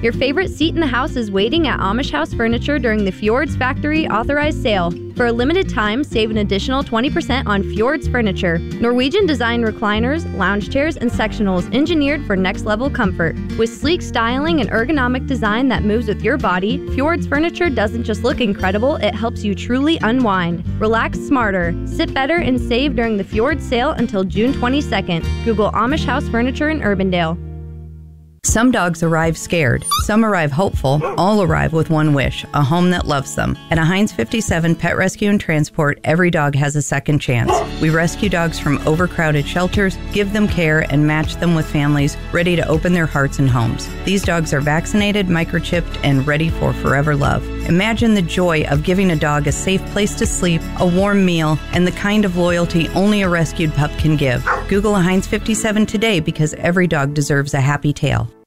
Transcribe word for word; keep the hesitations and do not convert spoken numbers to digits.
Your favorite seat in the house is waiting at Amish House Furniture during the Fjords Factory authorized sale. For a limited time, save an additional twenty percent on Fjords Furniture. Norwegian design recliners, lounge chairs, and sectionals engineered for next-level comfort. With sleek styling and ergonomic design that moves with your body, Fjords Furniture doesn't just look incredible, it helps you truly unwind. Relax smarter. Sit better and save during the Fjords sale until June twenty-second. Google Amish House Furniture in Urbandale. Some dogs arrive scared, some arrive hopeful, all arrive with one wish, a home that loves them. At a Heinz fifty-seven Pet Rescue and Transport, every dog has a second chance. We rescue dogs from overcrowded shelters, give them care, and match them with families ready to open their hearts and homes. These dogs are vaccinated, microchipped, and ready for forever love. Imagine the joy of giving a dog a safe place to sleep, a warm meal, and the kind of loyalty only a rescued pup can give. Google a Heinz fifty-seven today because every dog deserves a happy tail.